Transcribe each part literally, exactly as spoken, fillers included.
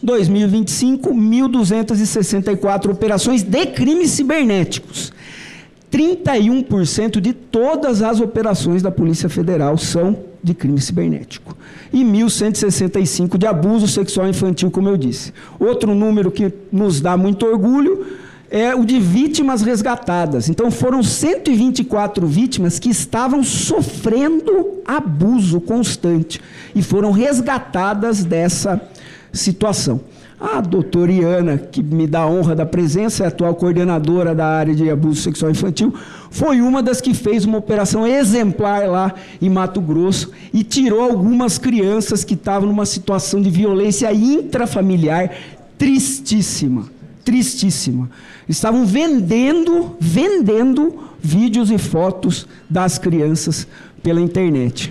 dois mil e vinte e cinco, mil duzentas e sessenta e quatro operações de crimes cibernéticos. trinta e um por cento de todas as operações da Polícia Federal são de crime cibernético. E mil cento e sessenta e cinco de abuso sexual infantil, como eu disse. Outro número que nos dá muito orgulho é o de vítimas resgatadas. Então, foram cento e vinte e quatro vítimas que estavam sofrendo abuso constante e foram resgatadas dessa situação. A doutora Iana, que me dá a honra da presença, é a atual coordenadora da área de abuso sexual infantil, foi uma das que fez uma operação exemplar lá em Mato Grosso e tirou algumas crianças que estavam numa situação de violência intrafamiliar tristíssima, tristíssima. Estavam vendendo, vendendo vídeos e fotos das crianças pela internet.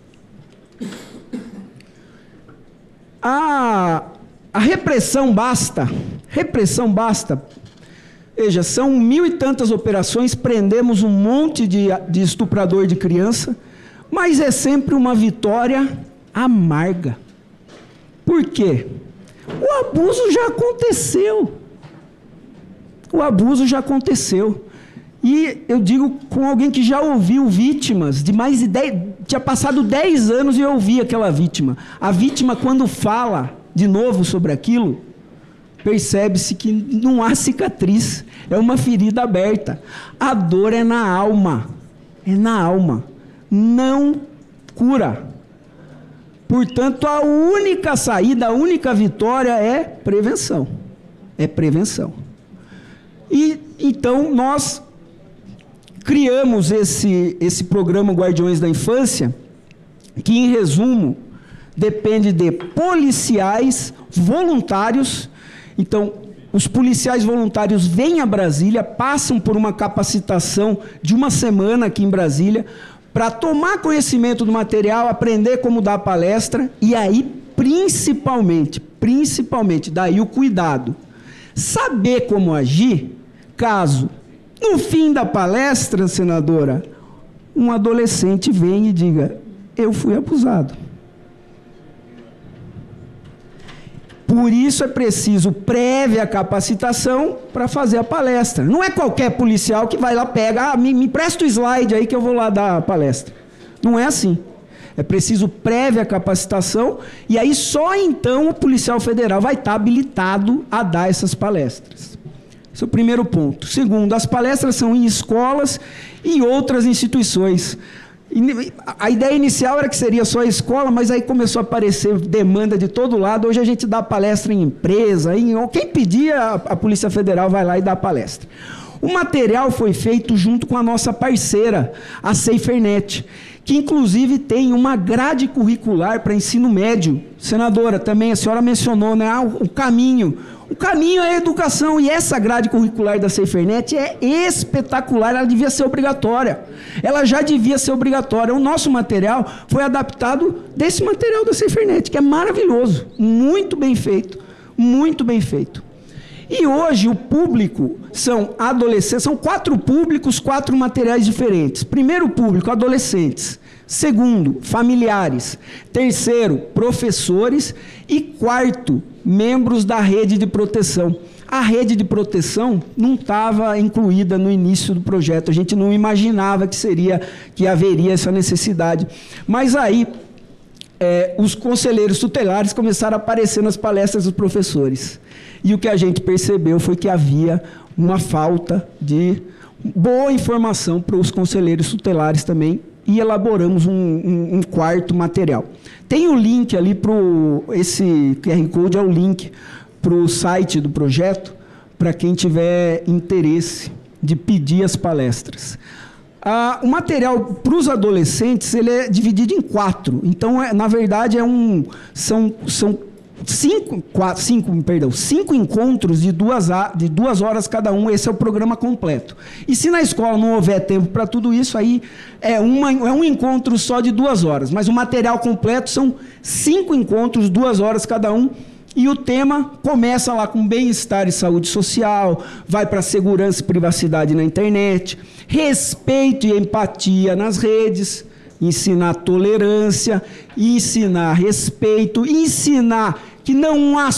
A... A repressão basta, repressão basta. Veja, são mil e tantas operações, prendemos um monte de, de estuprador de criança, mas é sempre uma vitória amarga. Por quê? O abuso já aconteceu. O abuso já aconteceu. E eu digo com alguém que já ouviu vítimas, de mais de dez, tinha passado dez anos e eu ouvi aquela vítima. A vítima, quando fala de novo sobre aquilo, percebe-se que não há cicatriz, é uma ferida aberta. A dor é na alma, é na alma, não cura. Portanto, a única saída, a única vitória é prevenção, é prevenção. E então nós criamos esse, esse programa Guardiões da Infância, que em resumo depende de policiais voluntários. Então, os policiais voluntários vêm a Brasília, passam por uma capacitação de uma semana aqui em Brasília, para tomar conhecimento do material, aprender como dar palestra, e aí, principalmente, principalmente, daí o cuidado. Saber como agir, caso, no fim da palestra, senadora, um adolescente venha e diga, eu fui abusado. Por isso é preciso prévia capacitação para fazer a palestra. Não é qualquer policial que vai lá, pega, ah, me, me presta o slide aí que eu vou lá dar a palestra. Não é assim. É preciso prévia capacitação e aí só então o policial federal vai estar habilitado a dar essas palestras. Esse é o primeiro ponto. Segundo, as palestras são em escolas e outras instituições. A ideia inicial era que seria só a escola, mas aí começou a aparecer demanda de todo lado. Hoje a gente dá palestra em empresa, em... quem pedia, a Polícia Federal vai lá e dá palestra. O material foi feito junto com a nossa parceira, a SaferNet, que inclusive tem uma grade curricular para ensino médio. Senadora, também a senhora mencionou, né, ah, o caminho. O caminho é a educação, e essa grade curricular da SaferNet é espetacular, ela devia ser obrigatória. Ela já devia ser obrigatória. O nosso material foi adaptado desse material da SaferNet, que é maravilhoso, muito bem feito, muito bem feito. E hoje o público são adolescentes, são quatro públicos, quatro materiais diferentes. Primeiro público, adolescentes. Segundo, familiares. Terceiro, professores. E quarto, membros da rede de proteção. A rede de proteção não estava incluída no início do projeto. A gente não imaginava que seria, que haveria essa necessidade. Mas aí, é, os conselheiros tutelares começaram a aparecer nas palestras dos professores. E o que a gente percebeu foi que havia uma falta de boa informação para os conselheiros tutelares também, e elaboramos um, um, um quarto material. Tem o link ali para esse Q R Code, é o link para o site do projeto, para quem tiver interesse de pedir as palestras. Ah, o material para os adolescentes ele é dividido em quatro. Então, é, na verdade, é um, são, são cinco, quatro, cinco, perdão, cinco encontros de duas, de duas horas cada um. Esse é o programa completo. E se na escola não houver tempo para tudo isso, aí é, uma, é um encontro só de duas horas. Mas o material completo são cinco encontros, duas horas cada um. E o tema começa lá com bem-estar e saúde social, vai para segurança e privacidade na internet, respeito e empatia nas redes, ensinar tolerância, ensinar respeito, ensinar que não há